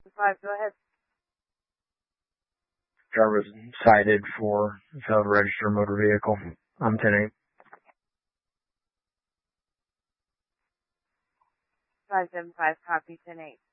5, go ahead. Driver was cited for failed to register motor vehicle. I'm 10-8. 575, copy 10-8.